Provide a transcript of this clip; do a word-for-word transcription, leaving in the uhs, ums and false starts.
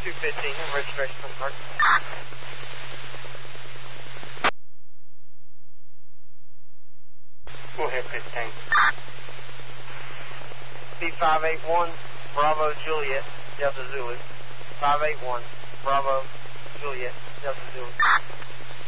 two fifteen, registration on the card. Go ahead, fifteen. B five eight one, Bravo Juliet, Delta Zulu. five eight one, Bravo Juliet, Delta Zulu.